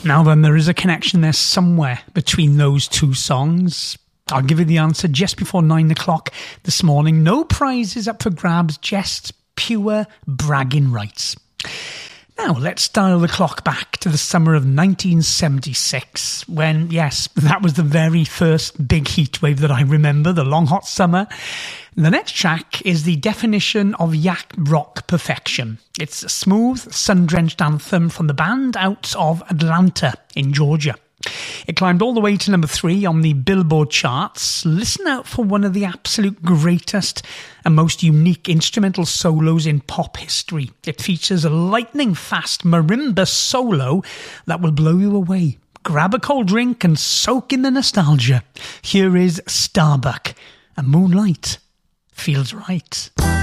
Now then, there is a connection there somewhere between those two songs. I'll give you the answer just before 9 o'clock this morning. No prizes up for grabs, just pure bragging rights. Now, let's dial the clock back to the summer of 1976 when, yes, that was the very first big heatwave that I remember, the long hot summer. The next track is the definition of yacht rock perfection. It's a smooth, sun-drenched anthem from the band out of Atlanta in Georgia. It climbed all the way to number 3 on the Billboard charts. Listen out for one of the absolute greatest and most unique instrumental solos in pop history. It features a lightning-fast marimba solo that will blow you away. Grab a cold drink and soak in the nostalgia. Here is Starbuck, and Moonlight Feels Right.